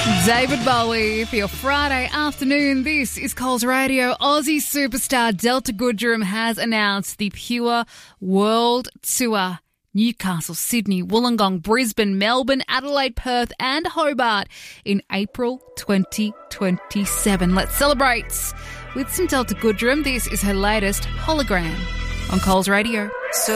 David Bowie for your Friday afternoon. This is Coles Radio. Aussie superstar Delta Goodrem has announced the Pure World Tour. Newcastle, Sydney, Wollongong, Brisbane, Melbourne, Adelaide, Perth and Hobart in April 2027. Let's celebrate with some Delta Goodrem. This is her latest, Hologram, on Coles Radio.